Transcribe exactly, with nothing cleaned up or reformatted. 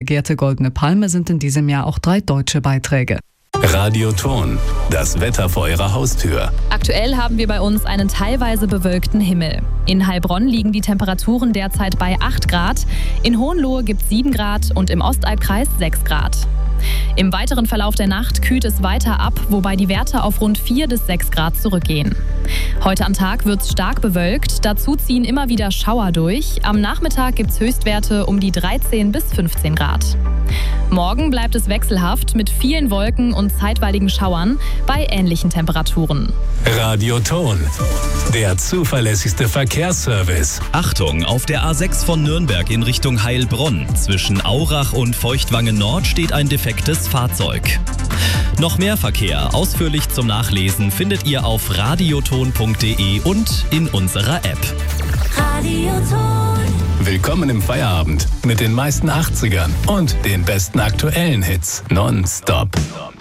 begehrte Goldene Palme sind in diesem Jahr auch drei deutsche Beiträge. Radioton, das Wetter vor Ihrer Haustür. Aktuell haben wir bei uns einen teilweise bewölkten Himmel. In Heilbronn liegen die Temperaturen derzeit bei acht Grad, in Hohenlohe gibt es sieben Grad und im Ostalbkreis sechs Grad. Im weiteren Verlauf der Nacht kühlt es weiter ab, wobei die Werte auf rund vier bis sechs Grad zurückgehen. Heute am Tag wird es stark bewölkt, dazu ziehen immer wieder Schauer durch. Am Nachmittag gibt es Höchstwerte um die dreizehn bis fünfzehn Grad. Morgen bleibt es wechselhaft mit vielen Wolken und zeitweiligen Schauern bei ähnlichen Temperaturen. Radioton, der zuverlässigste Verkehrsservice. Achtung, auf der A sechs von Nürnberg in Richtung Heilbronn. Zwischen Aurach und Feuchtwangen Nord steht ein defektes Fahrzeug. Noch mehr Verkehr, ausführlich zum Nachlesen, findet ihr auf radioton punkt de und in unserer App. Radioton. Willkommen im Feierabend mit den meisten achtzigern und den besten aktuellen Hits. Nonstop.